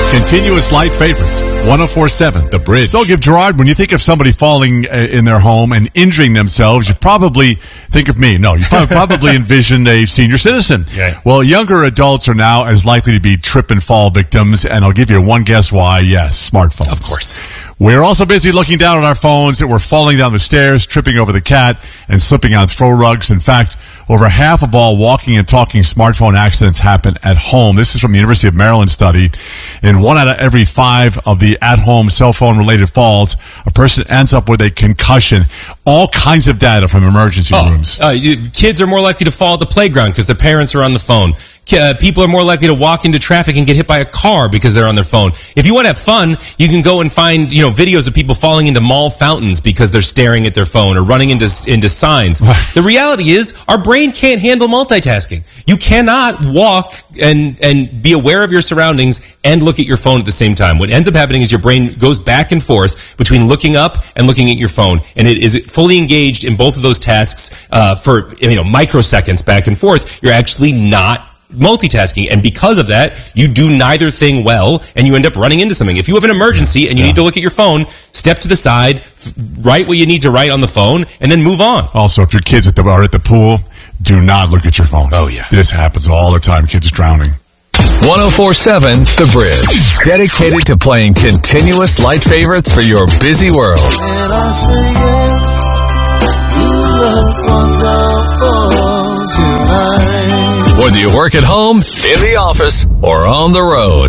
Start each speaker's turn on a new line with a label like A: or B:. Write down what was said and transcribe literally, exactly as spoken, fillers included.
A: Continuous light favorites. one oh four point seven The Bridge.
B: So, give Gerard, when you think of somebody falling uh, in their home and injuring themselves, you probably think of me. No, you probably, probably envision a senior citizen.
A: Yeah.
B: Well, younger adults are now as likely to be trip and fall victims, and I'll give you one guess why. Yes, smartphones.
A: Of course.
B: We're also busy looking down at our phones, and we're falling down the stairs, tripping over the cat, and slipping on throw rugs. In fact, over half of all walking and talking smartphone accidents happen at home. This is from the University of Maryland study. In one out of every five of the at-home cell phone-related falls, a person ends up with a concussion. All kinds of data from emergency
C: oh,
B: rooms.
C: Uh, you, kids are more likely to fall at the playground because their parents are on the phone. Uh, people are more likely to walk into traffic and get hit by a car because they're on their phone. If you want to have fun, you can go and find, you know, videos of people falling into mall fountains because they're staring at their phone or running into into signs. The reality is, our brain can't handle multitasking. You cannot walk and and be aware of your surroundings and look at your phone at the same time. What ends up happening is your brain goes back and forth between looking up and looking at your phone, and it is fully engaged in both of those tasks uh, for you know microseconds back and forth. You're actually not multitasking, and because of that, you do neither thing well, and you end up running into something. If you have an emergency and you yeah. need to look at your phone, step to the side, f- write what you need to write on the phone, and then move on.
B: Also, if your kids at the, are at the pool, do not look at your phone.
C: Oh, yeah.
B: This happens all the time. Kids drowning.
D: one oh four point seven The Bridge. Dedicated to playing continuous light favorites for your busy world.
E: And I say yes, you look wonderful tonight.
D: Whether you work at home, in the office, or on the road.